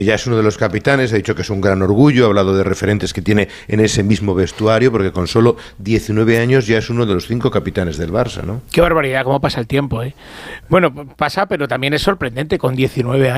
Ya es uno de los capitanes, ha dicho que es un gran orgullo, ha hablado de referentes que tiene en ese mismo vestuario, porque con solo 19 años ya es uno de los 5 capitanes del Barça, ¿no? Qué barbaridad, cómo pasa el tiempo, ¿eh? Bueno, pasa, pero también es sorprendente con 19 años.